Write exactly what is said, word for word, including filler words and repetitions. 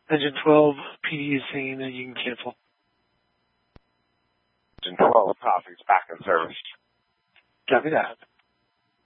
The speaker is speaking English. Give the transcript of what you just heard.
Engine twelve, P D is saying that you can cancel. Engine twelve, topics back in service. Copy that.